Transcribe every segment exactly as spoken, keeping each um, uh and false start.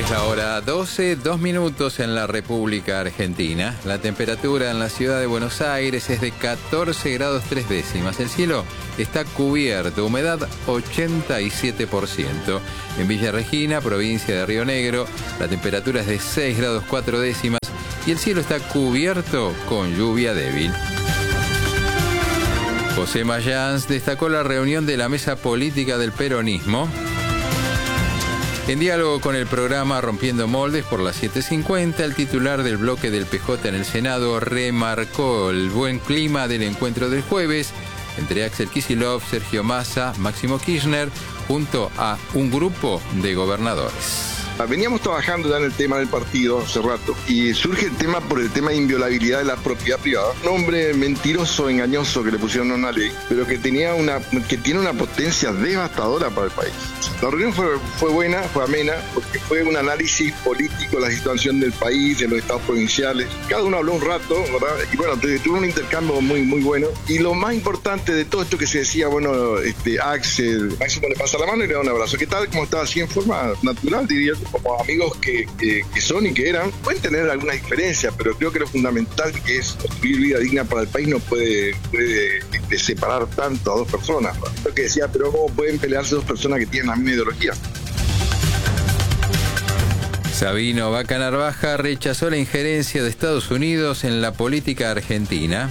Es la hora doce, dos minutos en la República Argentina. La temperatura en la ciudad de Buenos Aires es de catorce grados tres décimas. El cielo está cubierto, humedad ochenta y siete por ciento. En Villa Regina, provincia de Río Negro, la temperatura es de seis grados cuatro décimas y el cielo está cubierto con lluvia débil. José Mayans destacó la reunión de la mesa política del peronismo. En diálogo con el programa Rompiendo Moldes por las siete cincuenta, el titular del bloque del P J en el Senado remarcó el buen clima del encuentro del jueves entre Axel Kicillof, Sergio Massa, Máximo Kirchner, junto a un grupo de gobernadores. Veníamos trabajando ya en el tema del partido hace rato y surge el tema por el tema de inviolabilidad de la propiedad privada. Un hombre mentiroso, engañoso que le pusieron a una ley, pero que tenía una que tiene una potencia devastadora para el país. La reunión fue, fue buena, fue amena, porque fue un análisis político de la situación del país, de los estados provinciales. Cada uno habló un rato, ¿verdad? Y bueno, tuvo un intercambio muy, muy bueno. Y lo más importante de todo esto que se decía, bueno, este, Axel, Máximo le pasa la mano y le da un abrazo. ¿Qué tal? ¿Cómo estaba? Así en forma natural, diría yo. Como amigos que, que, que son y que eran, pueden tener algunas diferencias, pero creo que lo fundamental que es construir vida digna para el país no puede, puede este, separar tanto a dos personas. Lo que decía, pero ¿cómo pueden pelearse dos personas que tienen la misma ideología? Sabino Vaca Narvaja rechazó la injerencia de Estados Unidos en la política argentina.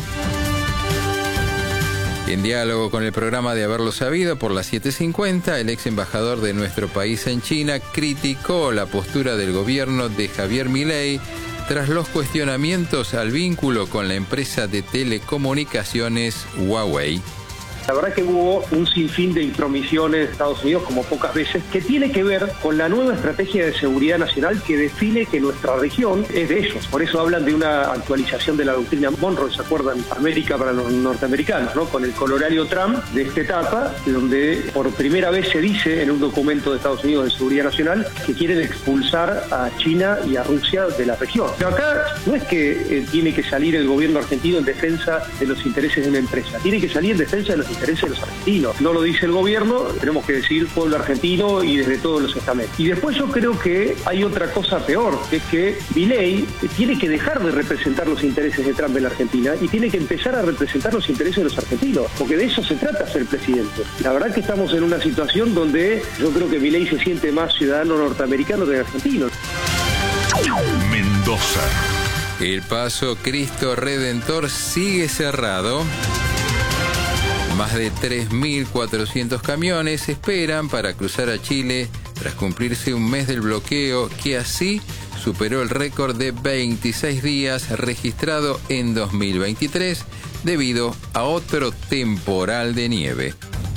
En diálogo con el programa de Haberlo Sabido por las siete cincuenta, el ex embajador de nuestro país en China criticó la postura del gobierno de Javier Milei tras los cuestionamientos al vínculo con la empresa de telecomunicaciones Huawei. La verdad que hubo un sinfín de intromisiones de Estados Unidos, como pocas veces, que tiene que ver con la nueva estrategia de seguridad nacional que define que nuestra región es de ellos. Por eso hablan de una actualización de la doctrina Monroe, ¿se acuerdan? América para los norteamericanos, ¿no? Con el colorario Trump de esta etapa, donde por primera vez se dice en un documento de Estados Unidos de seguridad nacional que quieren expulsar a China y a Rusia de la región. Pero acá no es que eh, tiene que salir el gobierno argentino en defensa de los intereses de una empresa, tiene que salir en defensa de los intereses de los argentinos. No lo dice el gobierno, tenemos que decir pueblo argentino y desde todos los estamentos. Y después yo creo que hay otra cosa peor, que es que Milei tiene que dejar de representar los intereses de Trump en la Argentina y tiene que empezar a representar los intereses de los argentinos, porque de eso se trata ser presidente. La verdad que estamos en una situación donde yo creo que Milei se siente más ciudadano norteamericano que argentino. Mendoza. El paso Cristo Redentor sigue cerrado. Más de tres mil cuatrocientos camiones esperan para cruzar a Chile tras cumplirse un mes del bloqueo que así superó el récord de veintiséis días registrado en dos mil veintitrés debido a otro temporal de nieve.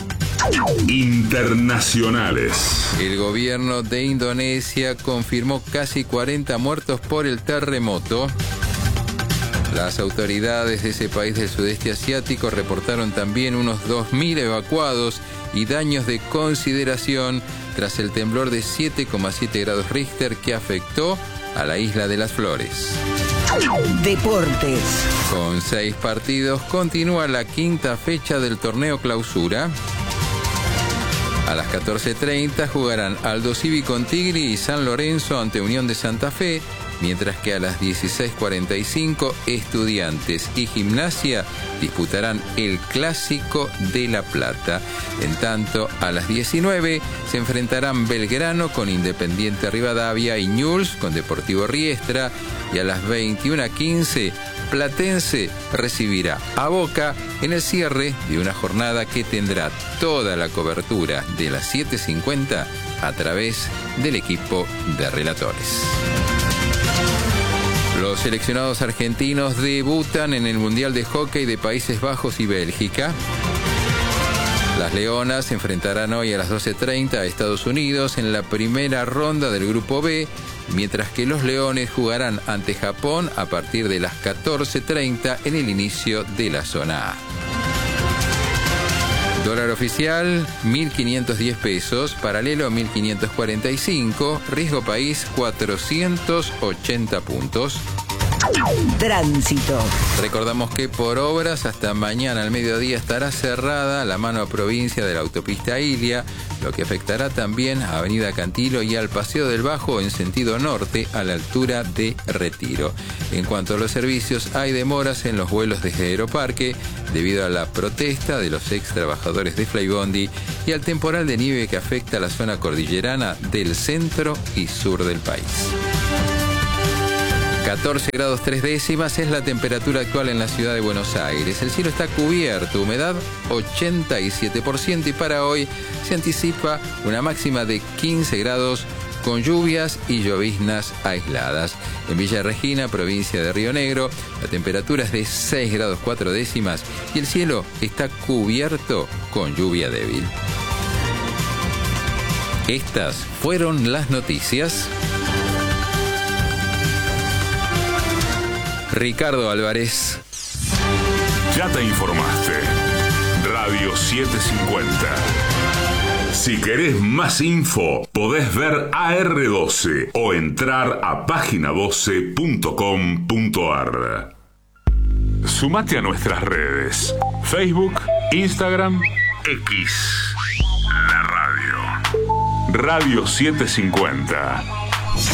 Internacionales. El gobierno de Indonesia confirmó casi cuarenta muertos por el terremoto. Las autoridades de ese país del sudeste asiático reportaron también unos dos mil evacuados y daños de consideración tras el temblor de siete coma siete grados Richter que afectó a la isla de las Flores. Deportes. Con seis partidos continúa la quinta fecha del torneo Clausura. A las catorce treinta jugarán Aldo Civi con Tigre y San Lorenzo ante Unión de Santa Fe, mientras que a las dieciséis cuarenta y cinco Estudiantes y Gimnasia disputarán el Clásico de La Plata. En tanto, a las diecinueve se enfrentarán Belgrano con Independiente Rivadavia y Newell's con Deportivo Riestra, y a las veintiuna quince Platense recibirá a Boca en el cierre de una jornada que tendrá toda la cobertura de las siete cincuenta a través del equipo de relatores. Los seleccionados argentinos debutan en el Mundial de Hockey de Países Bajos y Bélgica. Las Leonas se enfrentarán hoy a las doce treinta a Estados Unidos en la primera ronda del Grupo B, mientras que los Leones jugarán ante Japón a partir de las catorce treinta en el inicio de la zona A. Dólar oficial, mil quinientos diez pesos, paralelo mil quinientos cuarenta y cinco, riesgo país cuatrocientos ochenta puntos. Tránsito. Recordamos que por obras hasta mañana al mediodía estará cerrada la mano a provincia de la autopista Ilia, lo que afectará también a Avenida Cantilo y al Paseo del Bajo en sentido norte a la altura de Retiro. En cuanto a los servicios, hay demoras en los vuelos desde Aeroparque debido a la protesta de los ex trabajadores de Flybondi y al temporal de nieve que afecta a la zona cordillerana del centro y sur del país. catorce grados tres décimas es la temperatura actual en la ciudad de Buenos Aires. El cielo está cubierto, humedad ochenta y siete por ciento y para hoy se anticipa una máxima de quince grados con lluvias y lloviznas aisladas. En Villa Regina, provincia de Río Negro, la temperatura es de seis grados cuatro décimas y el cielo está cubierto con lluvia débil. Estas fueron las noticias. Ricardo Álvarez. Ya te informaste. Radio setecientos cincuenta. Si querés más info, podés ver A R doce o entrar a página doce punto com punto ar. Sumate a nuestras redes: Facebook, Instagram, X. La radio. Radio setecientos cincuenta.